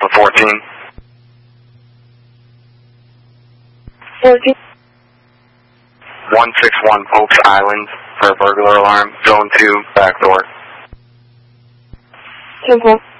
Alpha 14. 14. 161 Pope's Island for a burglar alarm. Zone 2, back door. 10-4.